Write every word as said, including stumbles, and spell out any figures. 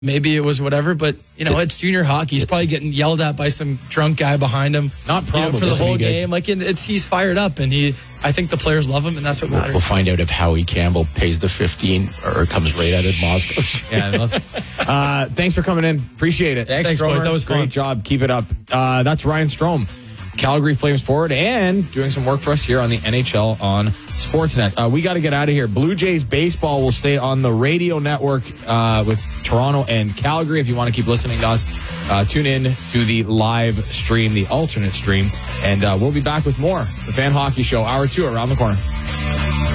maybe it was whatever, but, you know, it's junior hockey. He's probably getting yelled at by some drunk guy behind him. Not probably. You know, for the whole game. Like, it's he's fired up, and he. I think the players love him, and that's what matters. We'll find out if Howie Campbell pays the fifteen or comes right out of Moscow. Yeah, let's, uh, thanks for coming in. Appreciate it. Thanks, thanks boys. That was great fun. job. Keep it up. Uh, that's Ryan Strome, Calgary Flames forward, and doing some work for us here on the N H L on Sportsnet. Uh, we got to get out of here. Blue Jays baseball will stay on the radio network uh, with Toronto and Calgary. If you want to keep listening to us, uh, tune in to the live stream, the alternate stream, and uh, we'll be back with more. It's the Fan Hockey Show, hour two around the corner.